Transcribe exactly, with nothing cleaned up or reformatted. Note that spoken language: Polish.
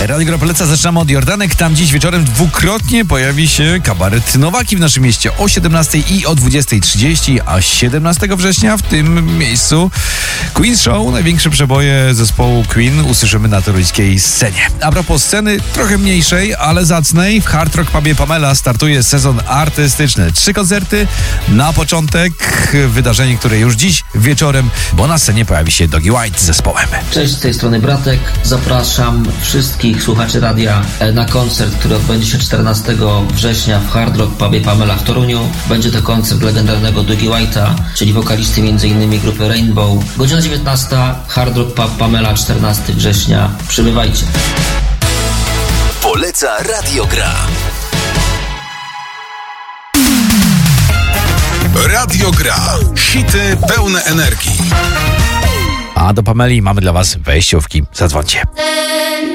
Radio Gra poleca, zaczynamy od Jordanek. Tam dziś wieczorem dwukrotnie pojawi się kabaret Nowaki w naszym mieście o siedemnastej i o dwudziestej trzydzieści, a siedemnastego września w tym miejscu Queen Show, największe przeboje zespołu Queen usłyszymy na toruńskiej scenie. A propos sceny trochę mniejszej, ale zacnej, w Hard Rock Pubie Pamela startuje sezon artystyczny. Trzy koncerty na początek, wydarzenie, które już dziś wieczorem, bo na scenie pojawi się Doggy White z zespołem. Cześć, z tej strony Bratek. Zapraszam wszystkich słuchaczy radia na koncert, który odbędzie się czternastego września w Hard Rock Pubie Pamela w Toruniu. Będzie to koncert legendarnego Doggy White'a, czyli wokalisty między innymi grupy Rainbow. Godzina dziewiętnasta, Hard Rock Pub Pamela, czternastego września. Przybywajcie. Poleca Radio Gra. Radio Gra. Hity pełne energii. A do Pameli mamy dla was wejściówki. Zadzwońcie.